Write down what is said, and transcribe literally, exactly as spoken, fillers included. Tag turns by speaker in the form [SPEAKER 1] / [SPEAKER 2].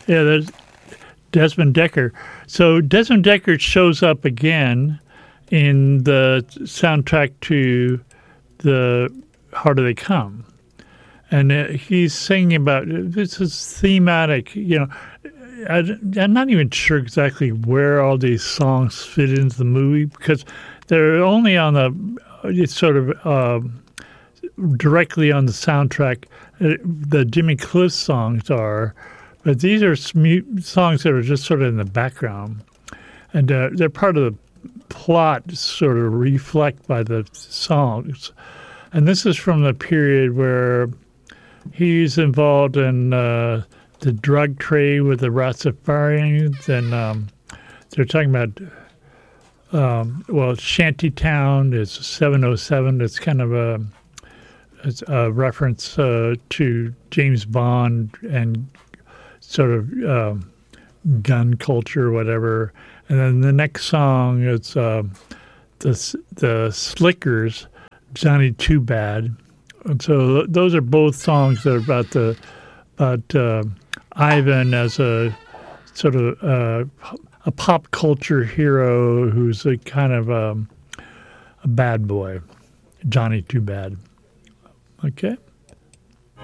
[SPEAKER 1] Yeah, there's Desmond Decker. So Desmond Decker shows up again in the soundtrack to the Harder They Come. And uh, he's singing about, this is thematic, you know. I, I'm not even sure exactly where all these songs fit into the movie because they're only on the, it's sort of uh, directly on the soundtrack. Uh, the Jimmy Cliff songs are, but these are sm- songs that are just sort of in the background. And uh, they're part of the plot, sort of reflect by the songs. And this is from the period where he's involved in uh, the drug trade with the Rastafarians, and um, they're talking about, um, well, Shantytown is seven oh seven. It's kind of a, it's a reference uh, to James Bond and sort of uh, gun culture or whatever. And then the next song is uh, the, the Slickers, Johnny Too Bad. And so those are both songs that are about the about uh, Ivan as a sort of uh, a pop culture hero who's a kind of um, a bad boy, Johnny Too Bad. Okay.